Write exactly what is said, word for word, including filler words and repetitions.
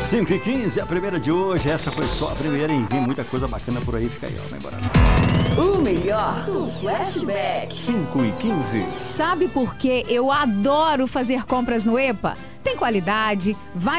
cinco e quinze, a primeira de hoje. Essa foi só a primeira e vem muita coisa bacana por aí. Fica aí, ó. Vai embora. O melhor do Flashback. cinco e quinze. Sabe por que eu adoro fazer compras no EPA? Tem qualidade, vai